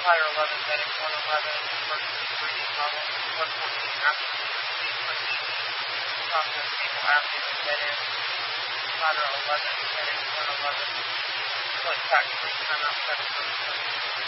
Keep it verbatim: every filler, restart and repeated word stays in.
ladder eleven, medic one eleven, emergency breathing level, one fourteen, actually, proceed, process stable apnea, dead end, ladder eleven, medic one eleven, select back, time out, seven,